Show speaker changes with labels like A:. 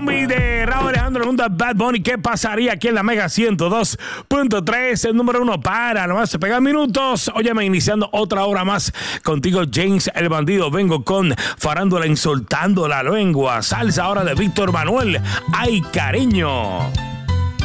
A: Zombie de Rauw Alejandro junto a Bad Bunny. ¿Qué pasaría aquí en la Mega 102.3? El número 1 para nomás se pegan minutos. Óyeme, iniciando otra hora más contigo, James el Bandido. Vengo con farándula, insultando la lengua. Salsa ahora de Víctor Manuel. ¡Ay, cariño!